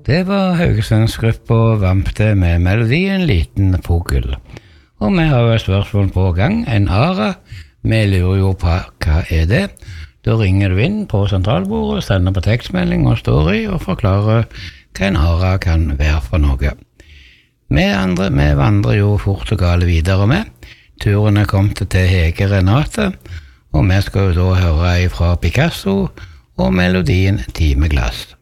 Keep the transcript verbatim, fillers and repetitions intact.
Det var Haugesundsgruppa Vampte med melodien Liten Fugl. Og vi har jo et spørsmål på gang, en ara. Vi lurer jo på hva er det. Da ringer du inn på sentralbordet, sender på tekstmelding og story og forklarer hva en ara kan være for noe. Vi andre, vi vandrer jo fort og gale videre med. Turen er kommet til Hege Renate, og vi skal jo da høre fra Picasso og melodien Timeglass.